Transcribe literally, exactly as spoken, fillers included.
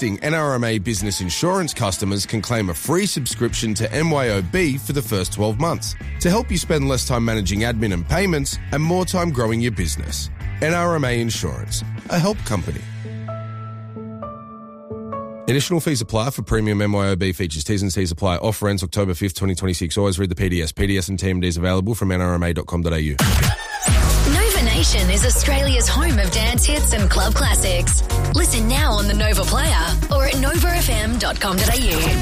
Existing N R M A Business Insurance customers can claim a free subscription to M Y O B for the first twelve months to help you spend less time managing admin and payments and more time growing your business. N R M A Insurance, a help company. Additional fees apply for premium M Y O B features. T's and C's apply. Offer ends October fifth, twenty twenty-six. Always read the P D S. P D S and T M Ds available from N R M A dot com dot A U. Nova Nation is Australia's home of dance hits and club classics. Listen now on the Nova Player or at nova f m dot com dot A U.